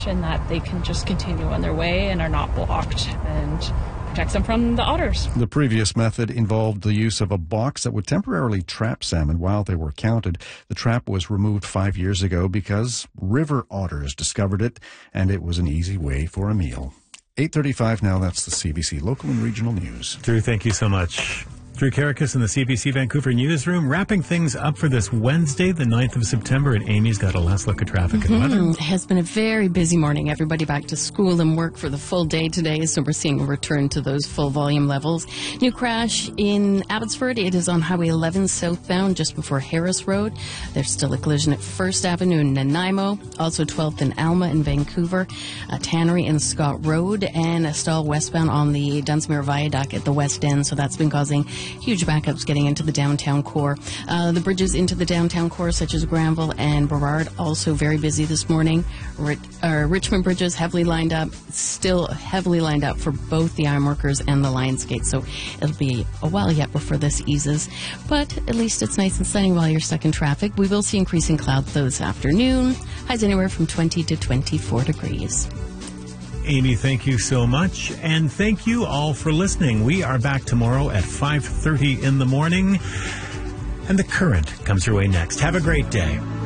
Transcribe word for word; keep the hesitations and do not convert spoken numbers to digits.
and that they can just continue on their way and are not blocked, and protects them from the otters. The previous method involved the use of a box that would temporarily trap salmon while they were counted. The trap was removed five years ago because river otters discovered it, and it was an easy way for a meal. eight thirty-five now, that's the C B C Local and Regional News. Drew, thank you so much. Drew Karakis in the C B C Vancouver newsroom, wrapping things up for this Wednesday, the ninth of September, and Amy's got a last look at traffic mm-hmm. and weather. It has been a very busy morning. Everybody back to school and work for the full day today, so we're seeing a return to those full volume levels. New crash in Abbotsford. It is on Highway eleven southbound, just before Harris Road. There's still a collision at First Avenue in Nanaimo, also twelfth and Alma in Vancouver, a Tannery in Scott Road, and a stall westbound on the Dunsmuir Viaduct at the west end, so that's been causing huge backups getting into the downtown core. Uh, the bridges into the downtown core, such as Granville and Burrard, also very busy this morning. Rich, uh, Richmond bridges heavily lined up, still heavily lined up for both the Ironworkers and the Lionsgate, so it'll be a while yet before this eases. But at least it's nice and sunny while you're stuck in traffic. We will see increasing clouds this afternoon. Highs anywhere from twenty to twenty-four degrees. Amy, thank you so much. And thank you all for listening. We are back tomorrow at five thirty in the morning. And The Current comes your way next. Have a great day.